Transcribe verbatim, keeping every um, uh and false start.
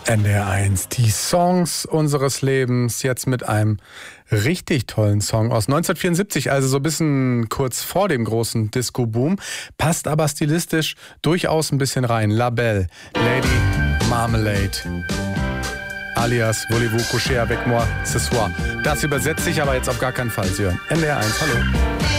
N D R eins, die Songs unseres Lebens, jetzt mit einem richtig tollen Song aus neunzehnhundertvierundsiebzig, also so ein bisschen kurz vor dem großen Disco-Boom, passt aber stilistisch durchaus ein bisschen rein. La Belle, Lady Marmalade, alias Voulez-vous coucher avec moi ce soir. Das übersetze ich aber jetzt auf gar keinen Fall, Sie hören N D R eins, hallo.